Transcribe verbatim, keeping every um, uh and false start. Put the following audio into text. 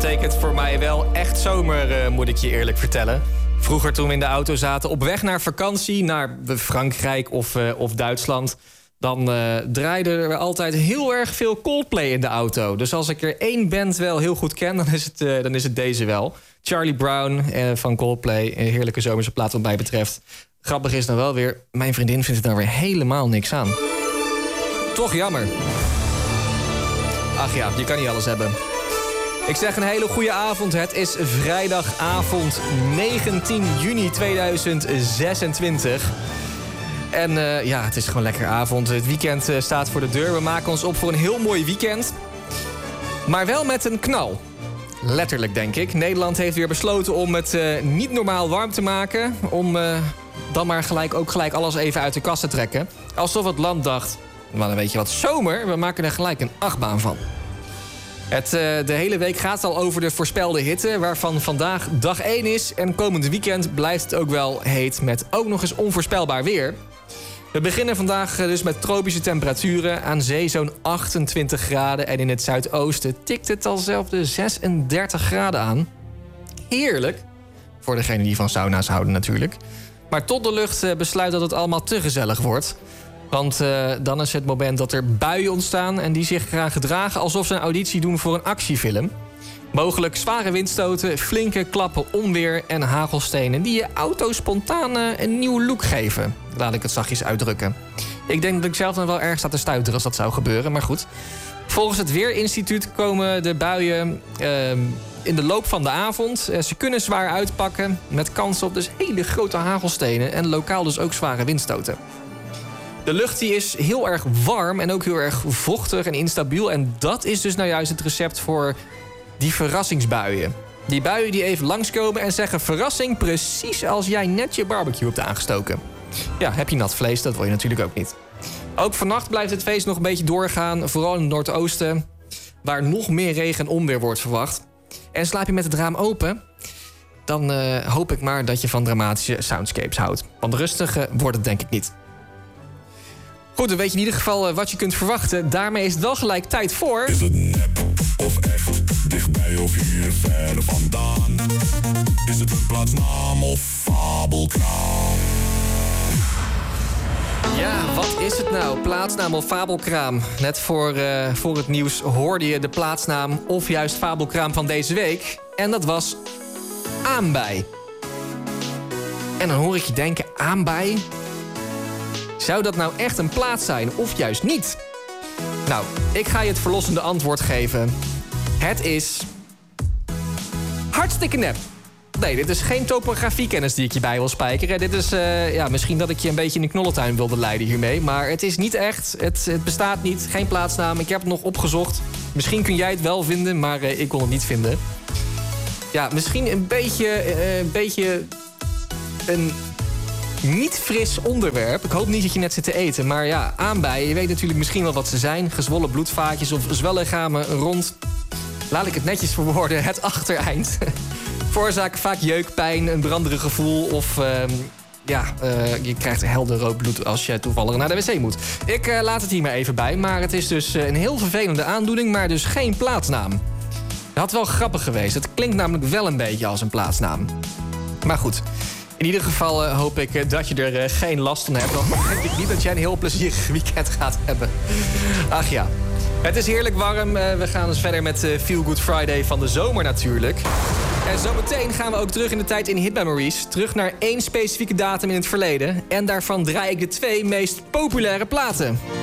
Betekent voor mij wel echt zomer, uh, moet ik je eerlijk vertellen. Vroeger toen we in de auto zaten op weg naar vakantie... naar Frankrijk of, uh, of Duitsland... dan uh, draaide er altijd heel erg veel Coldplay in de auto. Dus als ik er één band wel heel goed ken, dan is het, uh, dan is het deze wel. Charlie Brown uh, van Coldplay. Een heerlijke zomerse plaat wat mij betreft. Grappig is dan wel weer, mijn vriendin vindt het daar weer helemaal niks aan. Toch jammer. Ach ja, je kan niet alles hebben. Ik zeg een hele goede avond. Het is vrijdagavond negentien juni tweeduizend zesentwintig. En uh, ja, het is gewoon lekker avond. Het weekend uh, staat voor de deur. We maken ons op voor een heel mooi weekend. Maar wel met een knal. Letterlijk, denk ik. Nederland heeft weer besloten om het uh, niet normaal warm te maken. Om uh, dan maar gelijk, ook gelijk alles even uit de kast te trekken. Alsof het land dacht, maar dan weet je wat, zomer, we maken er gelijk een achtbaan van. Het, uh, de hele week gaat al over de voorspelde hitte, waarvan vandaag dag één is. En komend weekend blijft het ook wel heet met ook nog eens onvoorspelbaar weer. We beginnen vandaag dus met tropische temperaturen. Aan zee zo'n achtentwintig graden. En in het zuidoosten tikt het al zelfs de zesendertig graden aan. Heerlijk. Voor degenen die van sauna's houden natuurlijk. Maar tot de lucht besluit dat het allemaal te gezellig wordt. Want uh, dan is het moment dat er buien ontstaan... en die zich gaan gedragen alsof ze een auditie doen voor een actiefilm. Mogelijk zware windstoten, flinke klappen onweer en hagelstenen... die je auto spontaan uh, een nieuw look geven. Laat ik het zachtjes uitdrukken. Ik denk dat ik zelf dan wel erg sta te stuiteren als dat zou gebeuren, maar goed. Volgens het Weerinstituut komen de buien uh, in de loop van de avond. Uh, ze kunnen zwaar uitpakken, met kans op dus hele grote hagelstenen... en lokaal dus ook zware windstoten. De lucht die is heel erg warm en ook heel erg vochtig en instabiel. En dat is dus nou juist het recept voor die verrassingsbuien. Die buien die even langskomen en zeggen verrassing... precies als jij net je barbecue hebt aangestoken. Ja, heb je nat vlees, dat wil je natuurlijk ook niet. Ook vannacht blijft het feest nog een beetje doorgaan. Vooral in het noordoosten, waar nog meer regen en onweer wordt verwacht. En slaap je met het raam open... dan uh, hoop ik maar dat je van dramatische soundscapes houdt. Want rustig uh, wordt het denk ik niet. Goed, dan weet je in ieder geval uh, wat je kunt verwachten. Daarmee is het wel gelijk tijd voor... Is het nep of echt? Dichtbij of hier ver vandaan? Is het een plaatsnaam of fabelkraam? Ja, wat is het nou? Plaatsnaam of fabelkraam? Net voor, uh, voor het nieuws hoorde je de plaatsnaam of juist fabelkraam van deze week. En dat was Aanbij. En dan hoor ik je denken, Aanbij? Zou dat nou echt een plaats zijn of juist niet? Nou, ik ga je het verlossende antwoord geven. Het is... hartstikke nep. Nee, dit is geen topografiekennis die ik je bij wil spijkeren. Dit is, uh, ja, misschien dat ik je een beetje in de knollentuin wilde leiden hiermee. Maar het is niet echt. Het, het bestaat niet. Geen plaatsnaam. Ik heb het nog opgezocht. Misschien kun jij het wel vinden, maar uh, ik kon het niet vinden. Ja, misschien een beetje... Uh, een beetje... een... niet fris onderwerp. Ik hoop niet dat je net zit te eten. Maar ja, aanbijen. Je weet natuurlijk misschien wel wat ze zijn. Gezwollen bloedvaatjes of zwellichamen rond... laat ik het netjes verwoorden, het achtereind. Veroorzaken vaak jeuk, pijn, een branderig gevoel... of uh, ja, uh, je krijgt helder rood bloed als je toevallig naar de wc moet. Ik uh, laat het hier maar even bij. Maar het is dus uh, een heel vervelende aandoening... maar dus geen plaatsnaam. Dat had wel grappig geweest. Het klinkt namelijk wel een beetje als een plaatsnaam. Maar goed... in ieder geval uh, hoop ik uh, dat je er uh, geen last van hebt. Dan denk ik niet dat jij een heel plezierig weekend gaat hebben. Ach ja, het is heerlijk warm. Uh, we gaan dus verder met uh, Feel Good Friday van de zomer natuurlijk. En zometeen gaan we ook terug in de tijd in Hit Memories. Terug naar één specifieke datum in het verleden. En daarvan draai ik de twee meest populaire platen.